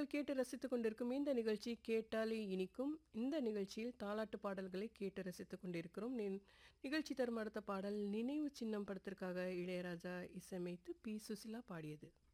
நேர்கள் கேட்டு ரசித்துக் கொண்டிருக்கும் இந்த நிகழ்ச்சி கேட்டாலே இனிக்கும். இந்த நிகழ்ச்சியில் தாலாட்டு பாடல்களை கேட்டு ரசித்துக் கொண்டிருக்கிறோம். நிகழ்ச்சி தரும் அடுத்த பாடல் நினைவு சின்னம் படத்திற்காக இளையராஜா இசையமைத்து பி. சுசிலா பாடியது.